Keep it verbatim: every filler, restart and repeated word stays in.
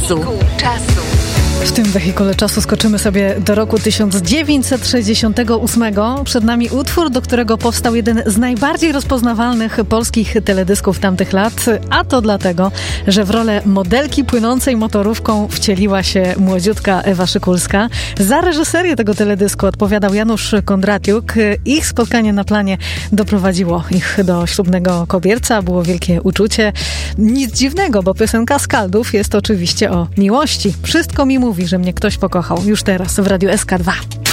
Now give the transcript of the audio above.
czasu. W tym wehikule czasu skoczymy sobie do roku tysiąc dziewięćset sześćdziesiątego ósmego. Przed nami utwór, do którego powstał jeden z najbardziej rozpoznawalnych polskich teledysków tamtych lat, a to dlatego, że w rolę modelki płynącej motorówką wcieliła się młodziutka Ewa Szykulska. Za reżyserię tego teledysku odpowiadał Janusz Kondratiuk. Ich spotkanie na planie doprowadziło ich do ślubnego kobierca. Było wielkie uczucie. Nic dziwnego, bo piosenka Skaldów jest oczywiście o miłości. Wszystko mi mówi, że mnie ktoś pokochał. Już teraz w Radiu S K dwa.